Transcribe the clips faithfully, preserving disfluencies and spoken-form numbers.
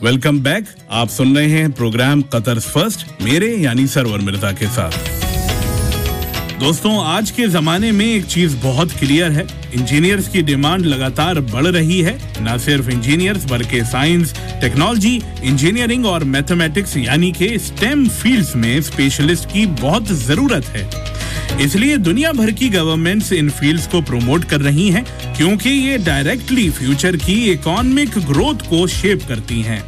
Welcome back. आप सुन रहे हैं प्रोग्राम कतर फर्स्ट मेरे यानी सरवर मिर्जा के साथ। दोस्तों, आज के जमाने में एक चीज बहुत क्लियर है, इंजीनियर्स की डिमांड लगातार बढ़ रही है। न सिर्फ इंजीनियर्स बल्कि साइंस, टेक्नोलॉजी, इंजीनियरिंग और मैथमेटिक्स यानी कि स्टेम फील्ड्स में स्पेशलिस्ट की बहुत जरूरत है। इसलिए दुनिया भर की गवर्नमेंट्स इन फील्ड्स को प्रमोट कर रही हैं, क्योंकि ये डायरेक्टली फ्यूचर की इकोनॉमिक ग्रोथ को शेप करती हैं।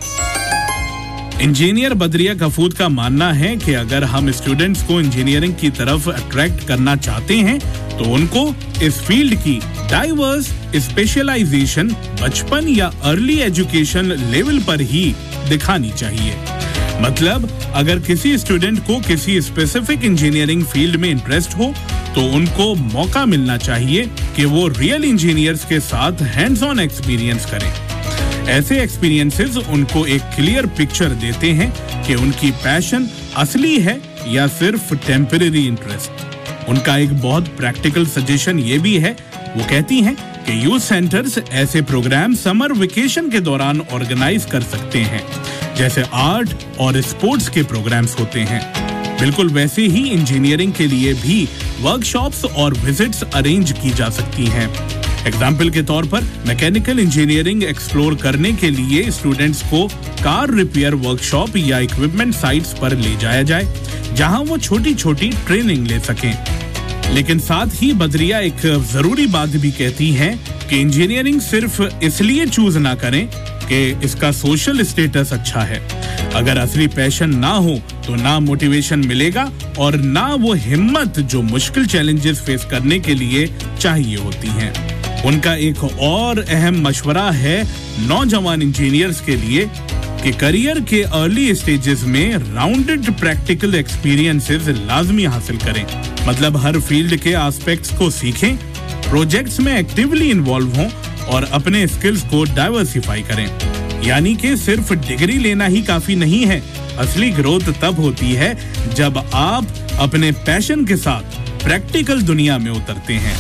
इंजीनियर बदरिया कफूद का मानना है कि अगर हम स्टूडेंट्स को इंजीनियरिंग की तरफ अट्रैक्ट करना चाहते हैं तो उनको इस फील्ड की डाइवर्स स्पेशलाइजेशन बचपन या अर्ली एजुकेशन लेवल पर ही दिखानी चाहिए। मतलब अगर किसी स्टूडेंट को किसी स्पेसिफिक इंजीनियरिंग फील्ड में इंटरेस्ट हो तो उनको मौका मिलना चाहिए कि वो रियल इंजीनियर्स के साथ हैंड्स ऑन एक्सपीरियंस करें। ऐसे एक्सपीरियंसेस उनको एक क्लियर पिक्चर देते हैं कि उनकी पैशन असली है या सिर्फ टेम्परेरी इंटरेस्ट। उनका एक बहुत प्रैक्टिकल सजेशन ये भी है, वो कहती हैं कि यूथ सेंटर्स ऐसे प्रोग्राम समर वेकेशन के दौरान ऑर्गेनाइज कर सकते हैं, जैसे आर्ट और स्पोर्ट्स के प्रोग्राम्स होते हैं। बिल्कुल वैसे ही इंजीनियरिंग के लिए भी वर्कशॉप्स और विजिट्स अरेंज की जा सकती हैं। एग्जाम्पल के तौर पर मैकेनिकल इंजीनियरिंग एक्सप्लोर करने के लिए स्टूडेंट्स को कार रिपेयर वर्कशॉप या इक्विपमेंट साइट्स पर ले जाया जाए, जहां वो छोटी छोटी ट्रेनिंग ले सकें। लेकिन साथ ही बदरिया एक जरूरी बात भी कहती हैं कि इंजीनियरिंग सिर्फ इसलिए चूज ना करें कि इसका सोशल स्टेटस अच्छा है। अगर असली पैशन ना हो तो ना मोटिवेशन मिलेगा और ना वो हिम्मत जो मुश्किल चैलेंजेस फेस करने के लिए चाहिए होती हैं। उनका एक और अहम मशवरा है नौजवान इंजीनियर्स के लिए कि करियर के अर्ली स्टेजेस में राउंडेड प्रैक्टिकल एक्सपीरियंसेस लाजमी हासिल करें। मतलब हर फील्ड के एस्पेक्ट्स को सीखें, प्रोजेक्ट्स में एक्टिवली इन्वॉल्व हों और अपने स्किल्स को डाइवर्सिफाई करें। यानी कि सिर्फ डिग्री लेना ही काफी नहीं है। असली ग्रोथ तब होती है जब आप अपने पैशन के साथ प्रैक्टिकल दुनिया में उतरते हैं।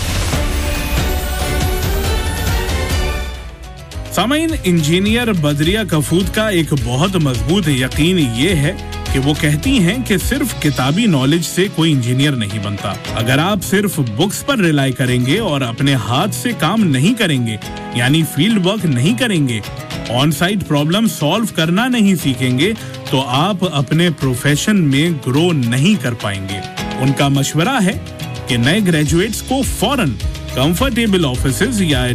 सामाइन, इंजीनियर बदरिया कफूद का एक बहुत मजबूत यकीन ये है कि वो कहती हैं कि सिर्फ किताबी नॉलेज से कोई इंजीनियर नहीं बनता। अगर आप सिर्फ बुक्स पर रिलाई करेंगे और अपने हाथ से काम नहीं करेंगे, यानी फील्ड वर्क नहीं करेंगे, ऑन साइट प्रॉब्लम सॉल्व करना नहीं सीखेंगे, तो आप अपने प्रोफेशन में ग्रो नहीं कर पाएंगे। उनका मशवरा है कि नए ग्रेजुएट्स को फौरन कंफर्टेबल ऑफिसेज या